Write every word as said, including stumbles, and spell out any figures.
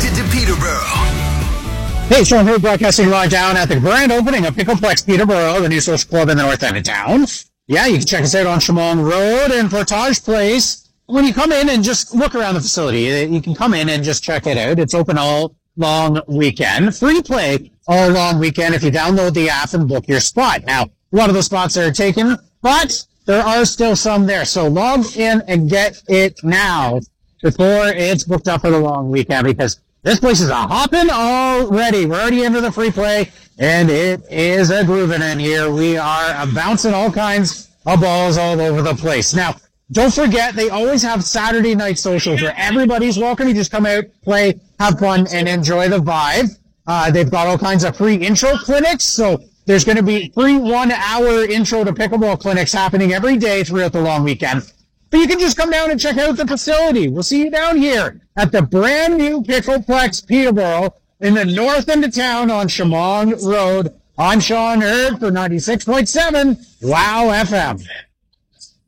connected to Peterborough. Hey, Sean here, broadcasting live down at the grand opening of Pickleplex Peterborough, the new social club in the north end of town. Yeah, you can check us out on Shamong Road and Portage Place. When you come in and just look around the facility, you can come in and just check it out. It's open all long weekend. Free play all long weekend if you download the app and book your spot. Now, a lot of those spots are taken, but there are still some there. So log in and get it now before it's booked up for the long weekend, because this place is a hopping already. We're already into the free play, and it is a grooving in here. We are bouncing all kinds of balls all over the place. Now, don't forget, they always have Saturday night socials where everybody's welcome. You just come out, play, have fun, and enjoy the vibe. Uh, they've got all kinds of free intro clinics, so there's going to be free one-hour intro to pickleball clinics happening every day throughout the long weekend. But you can just come down and check out the facility. We'll see you down here at the brand new Pickleplex Peterborough in the north end of town on Shamong Road. I'm Sean Hurd for ninety-six point seven Wow F M.